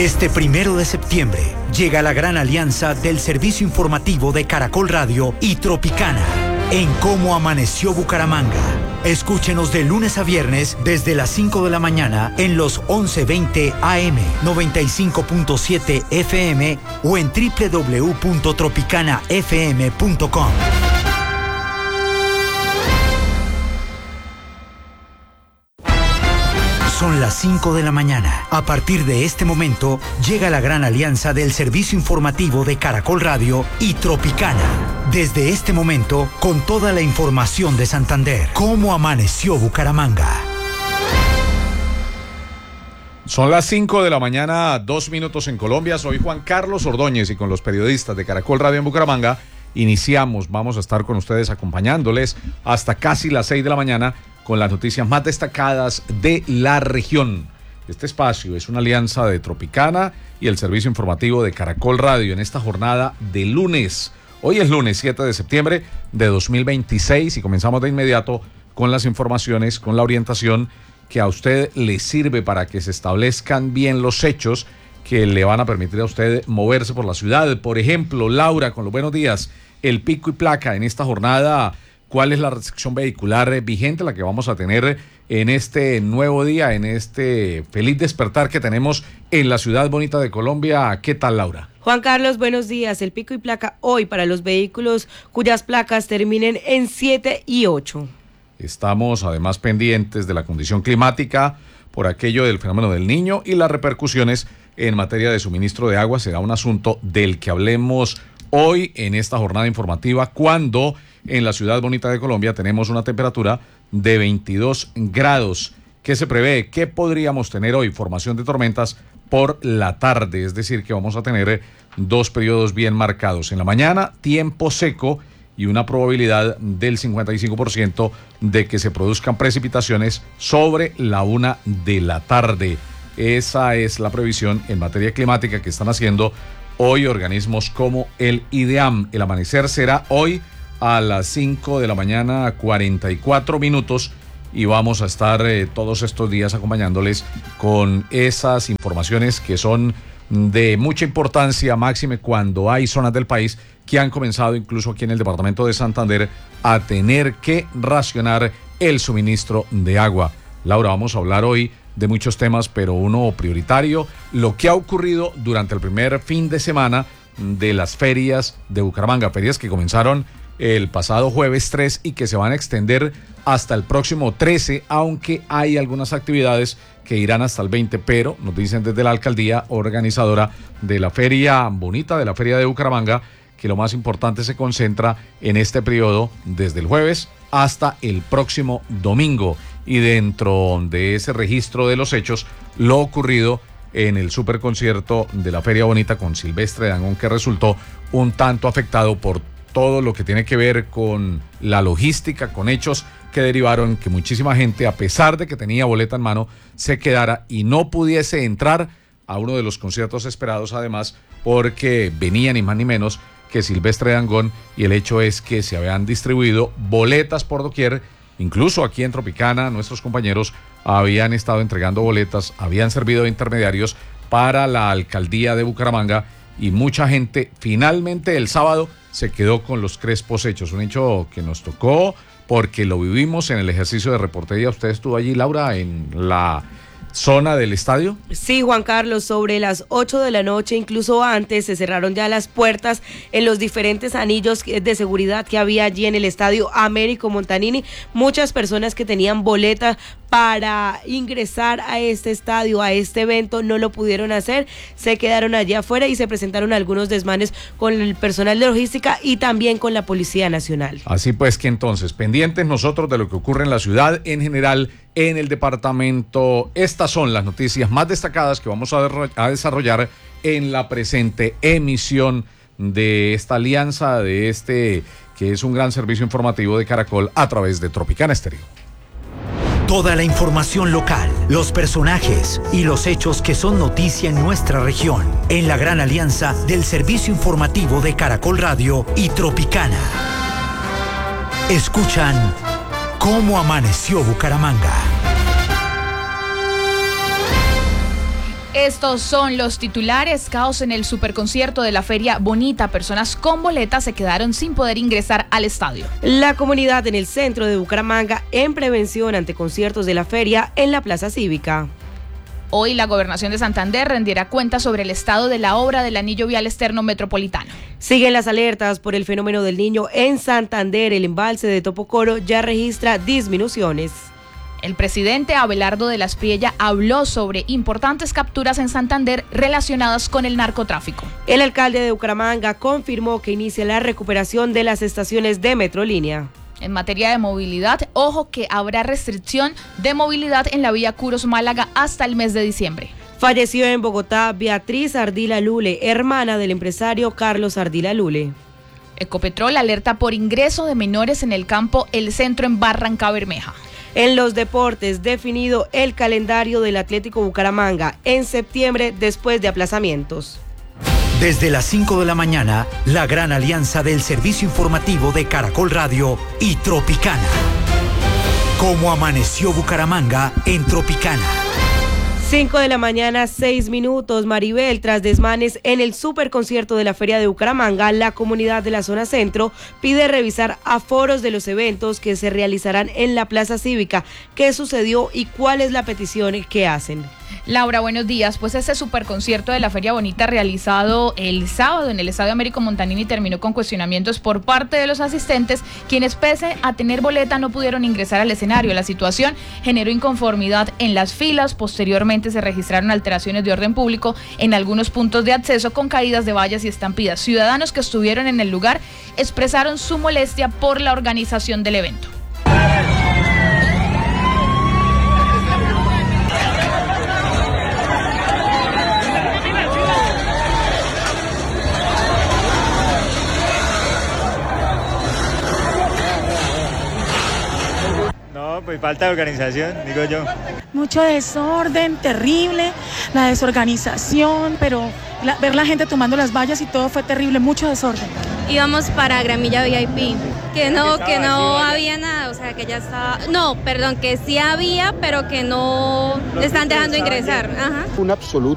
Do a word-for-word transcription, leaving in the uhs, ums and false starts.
Este primero de septiembre llega la gran alianza del servicio informativo de Caracol Radio y Tropicana en Cómo Amaneció Bucaramanga. Escúchenos de lunes a viernes desde las cinco de la mañana en los once veinte A M, noventa y cinco punto siete F M o en doble u doble u doble u punto tropicana f m punto com. Son las cinco de la mañana. A partir de este momento, llega la gran alianza del servicio informativo de Caracol Radio y Tropicana. Desde este momento, con toda la información de Santander. ¿Cómo amaneció Bucaramanga? Son las cinco de la mañana, dos minutos en Colombia. Soy Juan Carlos Ordóñez y con los periodistas de Caracol Radio en Bucaramanga iniciamos. Vamos a estar con ustedes acompañándoles hasta casi las seis de la mañana con las noticias más destacadas de la región. Este espacio es una alianza de Tropicana y el servicio informativo de Caracol Radio en esta jornada de lunes. Hoy es lunes siete de septiembre de dos mil veintiséis y comenzamos de inmediato con las informaciones, con la orientación que a usted le sirve para que se establezcan bien los hechos que le van a permitir a usted moverse por la ciudad. Por ejemplo, Laura, con los buenos días, el pico y placa en esta jornada. ¿Cuál es la restricción vehicular vigente, la que vamos a tener en este nuevo día, en este feliz despertar que tenemos en la ciudad bonita de Colombia? ¿Qué tal, Laura? Juan Carlos, buenos días. El pico y placa hoy para los vehículos cuyas placas terminen en siete y ocho. Estamos además pendientes de la condición climática por aquello del fenómeno del Niño y las repercusiones en materia de suministro de agua. Será un asunto del que hablemos hoy en esta jornada informativa, cuando en la ciudad bonita de Colombia tenemos una temperatura de veintidós grados. ¿Qué se prevé? ¿Qué podríamos tener hoy? Formación de tormentas por la tarde, es decir, que vamos a tener dos periodos bien marcados. En la mañana, tiempo seco y una probabilidad del cincuenta y cinco por ciento de que se produzcan precipitaciones sobre la una de la tarde. Esa es la previsión en materia climática que están haciendo hoy organismos como el IDEAM. El amanecer será hoy a las cinco de la mañana, cuarenta y cuatro minutos, y vamos a estar eh, todos estos días acompañándoles con esas informaciones que son de mucha importancia, máxime cuando hay zonas del país que han comenzado, incluso aquí en el departamento de Santander, a tener que racionar el suministro de agua. Laura, vamos a hablar hoy de muchos temas, pero uno prioritario, lo que ha ocurrido durante el primer fin de semana de las ferias de Bucaramanga, ferias que comenzaron el pasado jueves tres y que se van a extender hasta el próximo trece, aunque hay algunas actividades que irán hasta el veinte, pero nos dicen desde la alcaldía organizadora de la feria bonita, de la feria de Bucaramanga, que lo más importante se concentra en este periodo desde el jueves hasta el próximo domingo, y dentro de ese registro de los hechos, lo ocurrido en el superconcierto de la Feria Bonita con Silvestre Dangond, que resultó un tanto afectado por todo lo que tiene que ver con la logística, con hechos que derivaron que muchísima gente, a pesar de que tenía boleta en mano, se quedara y no pudiese entrar a uno de los conciertos esperados, además porque venía ni más ni menos que Silvestre Dangond, y el hecho es que se habían distribuido boletas por doquier. Incluso aquí en Tropicana nuestros compañeros habían estado entregando boletas, habían servido de intermediarios para la alcaldía de Bucaramanga, y mucha gente finalmente el sábado se quedó con los crespos hechos. Un hecho que nos tocó porque lo vivimos en el ejercicio de reportería. ¿Usted estuvo allí, Laura, en la zona del estadio? Sí, Juan Carlos, sobre las ocho de la noche, incluso antes, se cerraron ya las puertas en los diferentes anillos de seguridad que había allí en el estadio Américo Montanini. Muchas personas que tenían boleta para ingresar a este estadio, a este evento, no lo pudieron hacer, se quedaron allí afuera y se presentaron algunos desmanes con el personal de logística y también con la Policía Nacional. Así pues que entonces, pendientes nosotros de lo que ocurre en la ciudad, en general, en el departamento. Estas son las noticias más destacadas que vamos a, de- a desarrollar en la presente emisión de esta alianza, de este que es un gran servicio informativo de Caracol a través de Tropicana Estéreo. Toda la información local, los personajes y los hechos que son noticia en nuestra región, en la gran alianza del servicio informativo de Caracol Radio y Tropicana. Escuchan ¿Cómo amaneció Bucaramanga? Estos son los titulares. Caos en el superconcierto de la Feria Bonita. Personas con boletas se quedaron sin poder ingresar al estadio. La comunidad en el centro de Bucaramanga en prevención ante conciertos de la feria en la Plaza Cívica. Hoy la Gobernación de Santander rendirá cuentas sobre el estado de la obra del anillo vial externo metropolitano. Siguen las alertas por el fenómeno del Niño en Santander. El embalse de Topocoro ya registra disminuciones. El presidente Abelardo de la Espriella habló sobre importantes capturas en Santander relacionadas con el narcotráfico. El alcalde de Bucaramanga confirmó que inicia la recuperación de las estaciones de Metrolínea. En materia de movilidad, ojo que habrá restricción de movilidad en la vía Curos-Málaga hasta el mes de diciembre. Falleció en Bogotá Beatriz Ardila Lule, hermana del empresario Carlos Ardila Lule. Ecopetrol alerta por ingreso de menores en el campo El Centro en Barranca Bermeja. En los deportes, definido el calendario del Atlético Bucaramanga en septiembre después de aplazamientos. Desde las cinco de la mañana, la gran alianza del servicio informativo de Caracol Radio y Tropicana. Cómo amaneció Bucaramanga en Tropicana. cinco de la mañana, seis minutos. Maribel, tras desmanes en el superconcierto de la Feria de Bucaramanga, la comunidad de la zona centro pide revisar aforos de los eventos que se realizarán en la Plaza Cívica. ¿Qué sucedió y cuál es la petición que hacen? Laura, buenos días. Pues ese superconcierto de la Feria Bonita realizado el sábado en el Estadio Américo Montanini terminó con cuestionamientos por parte de los asistentes, quienes pese a tener boleta no pudieron ingresar al escenario. La situación generó inconformidad en las filas. Posteriormente se registraron alteraciones de orden público en algunos puntos de acceso con caídas de vallas y estampidas. Ciudadanos que estuvieron en el lugar expresaron su molestia por la organización del evento. No, pues falta de organización, digo yo. Mucho desorden, terrible, la desorganización, pero la, ver la gente tomando las vallas y todo fue terrible, mucho desorden. Íbamos para Gramilla V I P, que no, que no había nada, o sea, que ya estaba, no, perdón, que sí había, pero que no están dejando ingresar. Ajá. Un absoluto